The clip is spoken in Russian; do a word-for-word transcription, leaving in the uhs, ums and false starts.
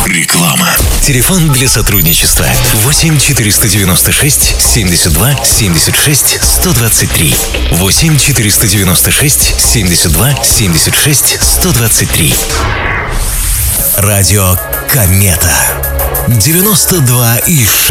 Реклама. Телефон для сотрудничества восемь четыреста девяносто шесть семьдесят два семьдесят шесть сто двадцать три. восемь четыреста девяносто шесть семьдесят два семьдесят шесть сто двадцать три. Радио Комета. девяносто два и шесть.